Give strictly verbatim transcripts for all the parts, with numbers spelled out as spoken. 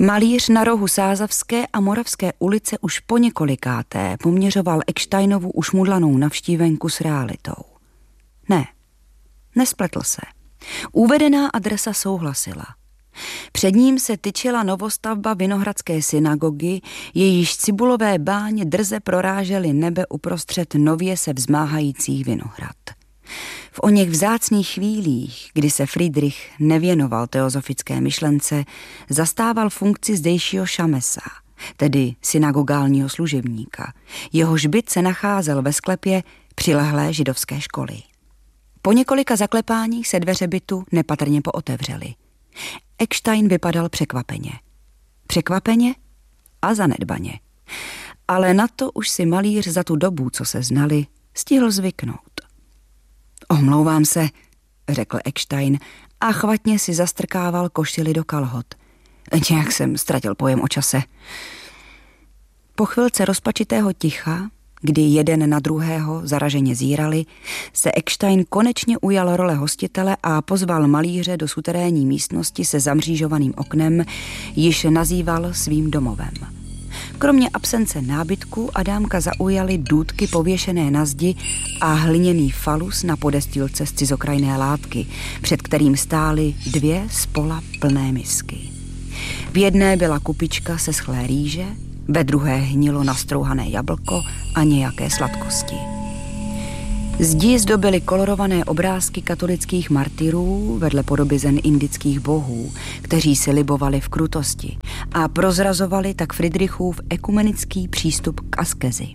Malíř na rohu Sázavské a Moravské ulice už po několikáté poměřoval Ecksteinovu ušmudlanou navštívenku s realitou. Ne, nespletl se. Uvedená adresa souhlasila. Před ním se tyčila novostavba Vinohradské synagogy, jejíž cibulové báně drze prorážely nebe uprostřed nově se vzmáhajících vinohrad. V oněch vzácných chvílích, kdy se Friedrich nevěnoval teozofické myšlence, zastával funkci zdejšího šamesa, tedy synagogálního služebníka. Jehož byt se nacházel ve sklepě přilehlé židovské školy. Po několika zaklepáních se dveře bytu nepatrně pootevřely. Eckstein vypadal překvapeně. Překvapeně a zanedbaně. Ale na to už si malíř za tu dobu, co se znali, stihl zvyknout. Omlouvám se, řekl Eckstein a chvatně si zastrkával košili do kalhot. Nějak jsem ztratil pojem o čase. Po chvilce rozpačitého ticha, kdy jeden na druhého zaraženě zírali, se Eckstein konečně ujal role hostitele a pozval malíře do suterénní místnosti se zamřížovaným oknem, již nazýval svým domovem. Kromě absence nábytku Adámka zaujaly důtky pověšené na zdi a hliněný falus na podestýlce z cizokrajné látky, před kterým stály dvě spola plné misky. V jedné byla kupička se schlé rýže, ve druhé hnilo nastrouhané jablko a nějaké sladkosti. Zdi zdobily kolorované obrázky katolických martyrů vedle podobizen indických bohů, kteří si libovali v krutosti a prozrazovali tak Friedrichův ekumenický přístup k askezi.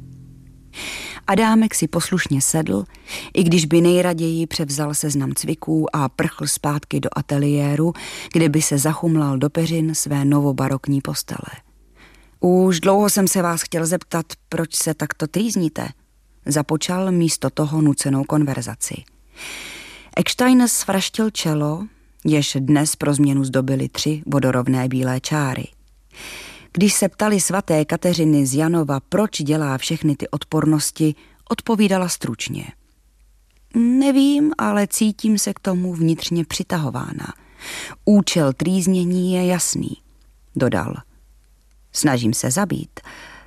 Adámek si poslušně sedl, i když by nejraději převzal seznam cviků a prchl zpátky do ateliéru, kde by se zachumlal do peřin své novobarokní postele. Už dlouho jsem se vás chtěl zeptat, proč se takto trýzníte, započal místo toho nucenou konverzaci. Eckstein svraštil čelo, jež dnes pro změnu zdobily tři vodorovné bílé čáry. Když se ptali svaté Kateřiny z Janova, proč dělá všechny ty odpornosti, odpovídala stručně. Nevím, ale cítím se k tomu vnitřně přitahována. Účel trýznění je jasný, dodal. Snažím se zabít.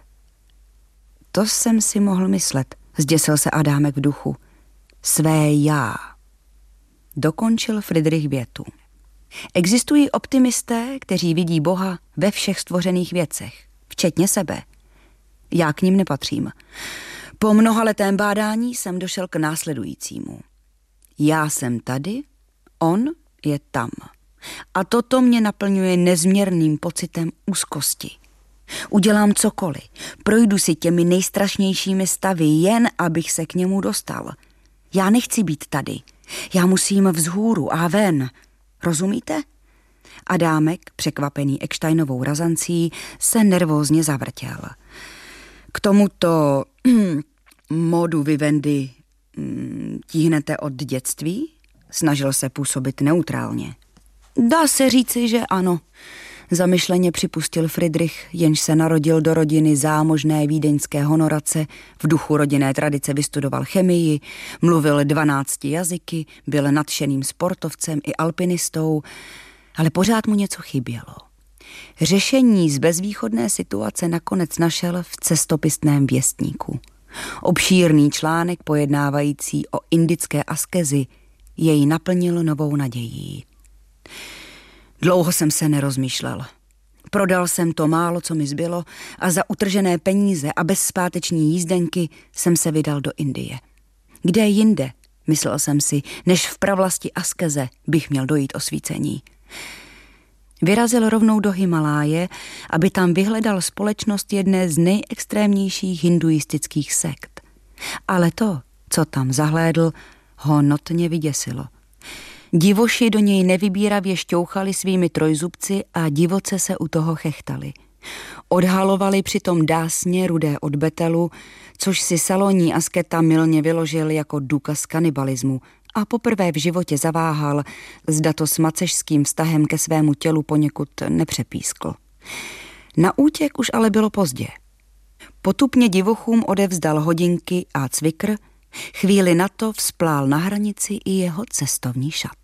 To jsem si mohl myslet, zděsil se Adámek v duchu. Své já. Dokončil Friedrich větu. Existují optimisté, kteří vidí Boha ve všech stvořených věcech, včetně sebe. Já k nim nepatřím. Po mnohaletém bádání jsem došel k následujícímu. Já jsem tady, on je tam. A toto mě naplňuje nezměrným pocitem úzkosti. Udělám cokoliv, projdu si těmi nejstrašnějšími stavy, jen abych se k němu dostal. Já nechci být tady, já musím vzhůru a ven. Rozumíte? Adámek, překvapený Ecksteinovou razancí, se nervózně zavrtěl. K tomuto modu vivendi tíhnete od dětství? Snažil se působit neutrálně. Dá se říci, že ano. Zamyšleně připustil Friedrich, jenž se narodil do rodiny zámožné vídeňské honorace, v duchu rodinné tradice vystudoval chemii, mluvil dvanácti jazyky, byl nadšeným sportovcem i alpinistou, ale pořád mu něco chybělo. Řešení z bezvýchodné situace nakonec našel v cestopistném věstníku. Obšírný článek pojednávající o indické askezi jej naplnil novou nadějí. Dlouho jsem se nerozmýšlel. Prodal jsem to málo, co mi zbylo, a za utržené peníze a bez zpáteční jízdenky jsem se vydal do Indie. Kde jinde, myslel jsem si, než v pravlasti askeze bych měl dojít osvícení. Vyrazil rovnou do Himaláje, aby tam vyhledal společnost jedné z nejextrémnějších hinduistických sekt. Ale to, co tam zahlédl, ho notně vyděsilo. Divoši do něj nevybíravě šťouchali svými trojzubci a divoce se u toho chechtali. Odhalovali přitom dásně rudé od betelu, což si salonní asketa mylně vyložil jako důkaz kanibalismu a poprvé v životě zaváhal, zda to s macešským vztahem ke svému tělu poněkud nepřepískl. Na útěk už ale bylo pozdě. Potupně divochům odevzdal hodinky a cvikr, chvíli na to vzplál na hranici i jeho cestovní šat.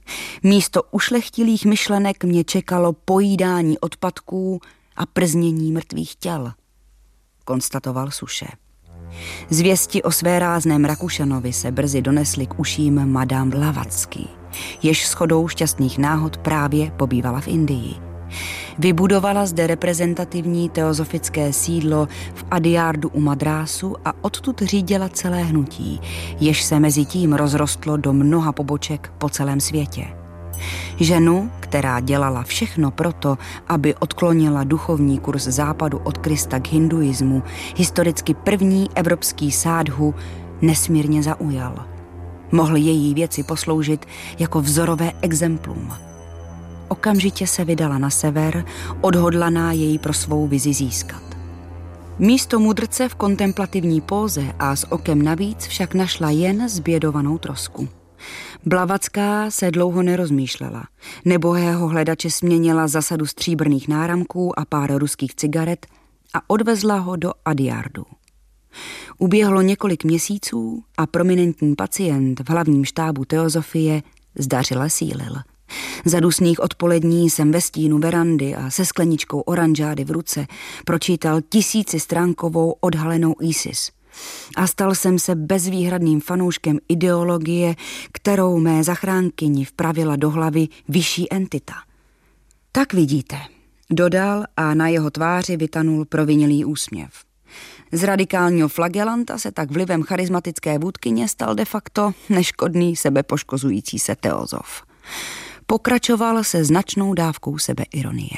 Místo ušlechtilých myšlenek mě čekalo pojídání odpadků a prznění mrtvých těl, konstatoval Suše. Zvěsti o svérázném Rakušanovi se brzy donesly k uším Madame Blavatsky, jež shodou šťastných náhod právě pobývala v Indii. Vybudovala zde reprezentativní teozofické sídlo v Adyardu u Madrásu a odtud řídila celé hnutí, jež se mezi tím rozrostlo do mnoha poboček po celém světě. Ženu, která dělala všechno proto, aby odklonila duchovní kurz západu od Krista k hinduismu, historicky první evropský sádhu, nesmírně zaujal. Mohly její věci posloužit jako vzorové exemplum. Okamžitě se vydala na sever, odhodlaná jej pro svou vizi získat. Místo mudrce v kontemplativní póze a s okem navíc však našla jen zbědovanou trosku. Blavatská se dlouho nerozmýšlela. Nebohého hledače směnila za sadu stříbrných náramků a pár ruských cigaret a odvezla ho do Adyardu. Uběhlo několik měsíců a prominentní pacient v hlavním štábu teozofie zdařile sílil. Za dusných odpolední jsem ve stínu verandy a se skleničkou oranžády v ruce pročítal tisícistránkovou odhalenou Isis a stal jsem se bezvýhradným fanouškem ideologie, kterou mé zachránkyni vpravila do hlavy vyšší entita. Tak vidíte, dodal a na jeho tváři vytanul provinilý úsměv. Z radikálního flagelanta se tak vlivem charismatické vůdkyně stal de facto neškodný sebepoškozující se teozof. Pokračoval se značnou dávkou sebeironie.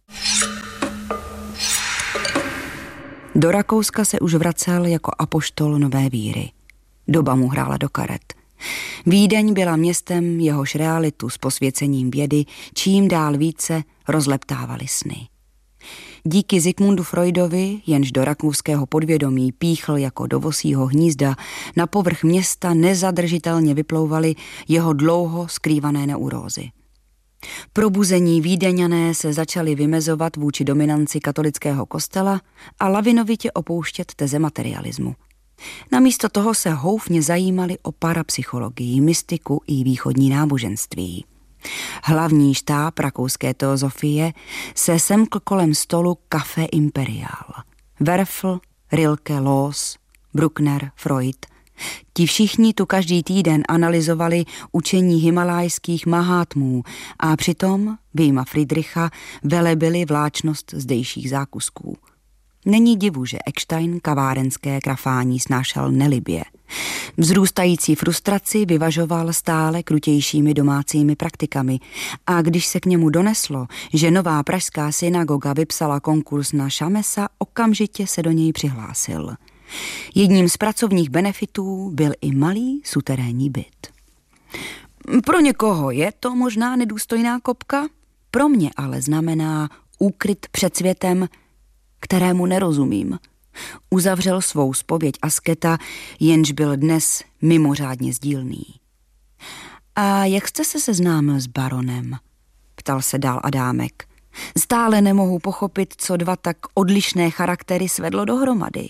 Do Rakouska se už vracel jako apoštol nové víry. Doba mu hrála do karet. Vídeň byla městem, jehož realitu s posvěcením vědy čím dál více rozleptávaly sny. Díky Sigmundu Freudovi, jenž do rakouského podvědomí píchl jako do vosího hnízda, na povrch města nezadržitelně vyplouvaly jeho dlouho skrývané neurózy. Probuzení Vídeňané se začali vymezovat vůči dominanci katolického kostela a lavinovitě opouštět teze materialismu. Namísto toho se houfně zajímali o parapsychologii, mystiku i východní náboženství. Hlavní štáb rakouské teozofie se semkl kolem stolu Café Imperial. Werfel, Rilke, Loos, Bruckner, Freud. Ti všichni tu každý týden analyzovali učení himalajských mahátmů a přitom, vyjma Friedricha, velebili vláčnost zdejších zákusků. Není divu, že Eckstein kavárenské krafání snášel nelibě. Vzrůstající frustraci vyvažoval stále krutějšími domácími praktikami a když se k němu doneslo, že nová pražská synagoga vypsala konkurs na Šamesa, okamžitě se do něj přihlásil. Jedním z pracovních benefitů byl i malý suterénní byt. Pro někoho je to možná nedůstojná kopka, pro mě ale znamená úkryt před světem, kterému nerozumím. Uzavřel svou zpověď asketa, jenž byl dnes mimořádně sdílný. A jak jste se seznámil s baronem? Ptal se dál Adámek. Stále nemohu pochopit, co dva tak odlišné charaktery svedlo dohromady.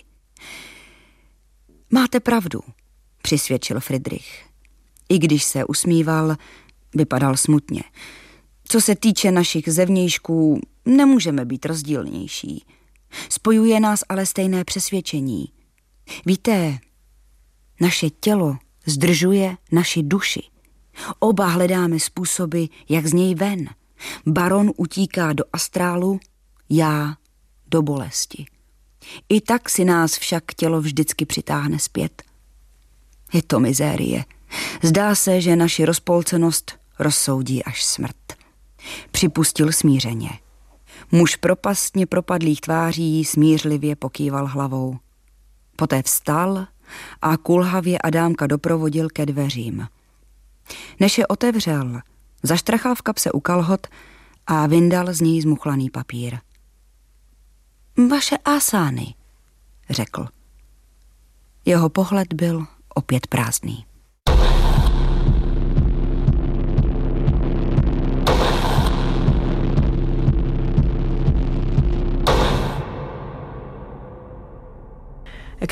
Máte pravdu, přisvědčil Friedrich. I když se usmíval, vypadal smutně. Co se týče našich zevnějšků, nemůžeme být rozdílnější. Spojuje nás ale stejné přesvědčení. Víte, naše tělo zdržuje naši duši. Oba hledáme způsoby, jak z něj ven. Baron utíká do astrálu, já do bolesti. I tak si nás však tělo vždycky přitáhne zpět. Je to mizérie. Zdá se, že naši rozpolcenost rozsoudí až smrt. Připustil smířeně. Muž propastně propadlých tváří smířlivě pokýval hlavou. Poté vstal a kulhavě Adámka doprovodil ke dveřím. Než je otevřel, zaštrachal v kapse u kalhot a vyndal z něj zmuchlaný papír. Vaše asány, řekl. Jeho pohled byl opět prázdný.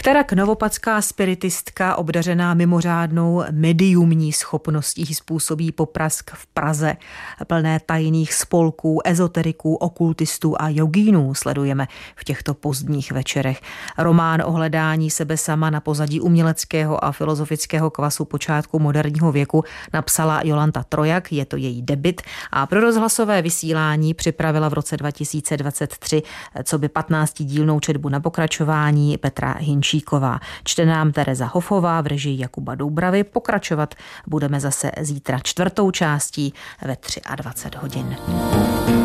Kterak novopadská spiritistka obdařená mimořádnou mediumní schopností způsobí poprask v Praze, plné tajných spolků, ezoteriků, okultistů a jogínů sledujeme v těchto pozdních večerech. Román o hledání sebe sama na pozadí uměleckého a filozofického kvasu počátku moderního věku napsala Jolanta Trojak, je to její debut a pro rozhlasové vysílání připravila v roce dva tisíce dvacet tři coby patnáctidílnou četbu na pokračování Petra Hinčíková. Čte nám Tereza Hofová v režii Jakuba Doubravy. Pokračovat budeme zase zítra čtvrtou částí ve dvacet tři hodin.